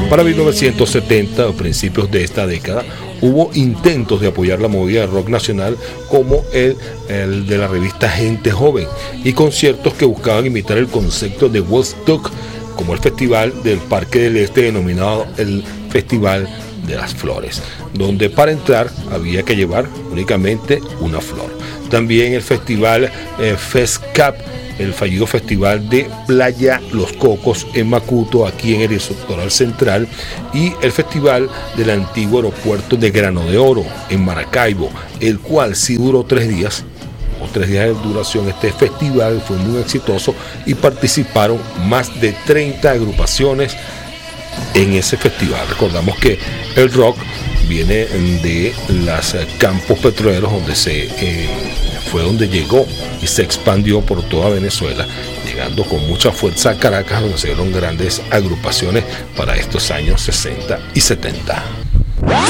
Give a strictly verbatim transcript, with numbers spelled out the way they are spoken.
Para mil novecientos setenta, a principios de esta década, hubo intentos de apoyar la movida de rock nacional como el, el de la revista Gente Joven y conciertos que buscaban imitar el concepto de Woodstock, como el Festival del Parque del Este denominado el Festival de las Flores, donde para entrar había que llevar únicamente una flor. También el Festival eh, FestCap, el fallido Festival de Playa Los Cocos en Macuto, aquí en el Litoral Central, y el Festival del antiguo aeropuerto de Grano de Oro en Maracaibo, el cual sí duró tres días, o tres días de duración. Este festival fue muy exitoso y participaron más de treinta agrupaciones en ese festival. Recordamos que el rock viene de los campos petroleros, donde se eh, fue donde llegó y se expandió por toda Venezuela, llegando con mucha fuerza a Caracas, donde se dieron grandes agrupaciones para estos años sesenta y setenta.